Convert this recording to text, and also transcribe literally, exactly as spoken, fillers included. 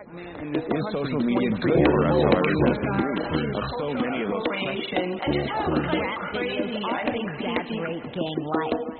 Is social media good for us, however, of so many of those questions? And just how crazy, I think, exaggerate gang life.